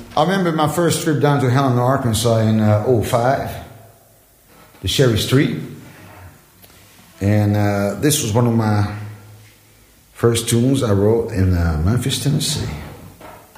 I remember my first trip down to Helena, Arkansas in '05, the Sherry Street. And this was one of my first tunes I wrote in Memphis, Tennessee.